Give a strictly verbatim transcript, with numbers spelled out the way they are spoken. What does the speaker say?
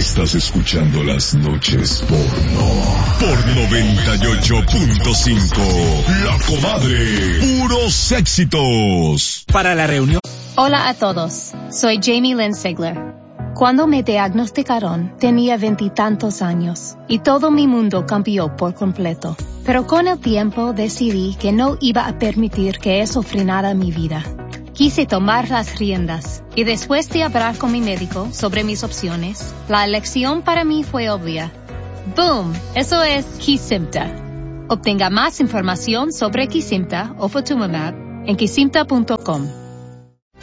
Estás escuchando Las Noches Porno por noventa y ocho punto cinco. La Comadre. Puros éxitos. Para la reunión. Hola a todos. Soy Jamie Lynn Sigler. Cuando me diagnosticaron, tenía veintitantos años y todo mi mundo cambió por completo. Pero con el tiempo decidí que no iba a permitir que eso frenara mi vida. Quise tomar las riendas y después de hablar con mi médico sobre mis opciones, la elección para mí fue obvia. ¡Boom! Eso es Kesimpta. Obtenga más información sobre Kesimpta o Ofatumumab en kesimpta punto com.